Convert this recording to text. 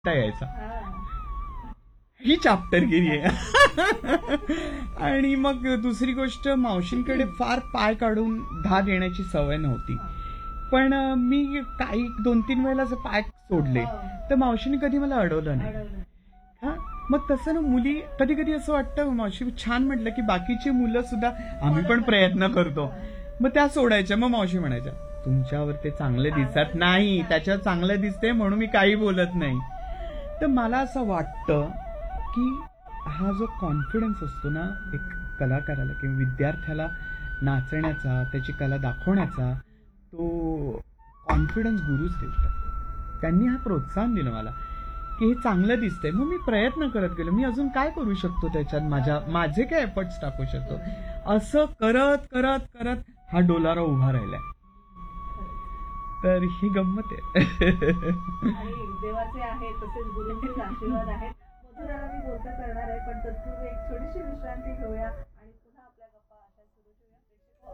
यायचा. ही चाप्टरगिरी आहे. आणि मग दुसरी गोष्ट, मावशींकडे फार पाय काढून धाग येण्याची सवय नव्हती. पण मी काही 2-3 वेळेला असं पाय सोडले तर मावशीने कधी मला अडवलं नाही. हा, मग तसं ना, मुली कधी कधी असं वाटतं, मावशी छान म्हटलं की बाकीची मुलं सुद्धा आम्ही पण प्रयत्न करतो, मग त्या सोडायच्या. मग मावशी म्हणायच्या, तुमच्यावर ते चांगले दिसत नाही, त्याच्यावर चांगलं दिसते म्हणून मी काही बोलत नाही. तर मला असं वाटतं की हा जो कॉन्फिडन्स असतो ना एक कलाकाराला किंवा विद्यार्थ्याला नाचण्याचा, त्याची कला दाखवण्याचा, तो कॉन्फिडन्स गुरुच देतात. त्यांनी हा प्रोत्साहन दिलं मला की हे चांगलं दिसतंय. मग मी प्रयत्न करत गेलो, मी अजून काय करू शकतो त्याच्यात, माझे काय एफर्ट्स टाकू शकतो. असं करत करत करत हा डोलारा उभा राहिलाय. तर ही गंमत आहे. आणि देवाचे आहे तसेच गुरुंचे आशीर्वाद आहेत. मधुराला मी बोलता करणार आहे, पण तत्पूर्वी एक छोटीशी विश्रांती घेऊया.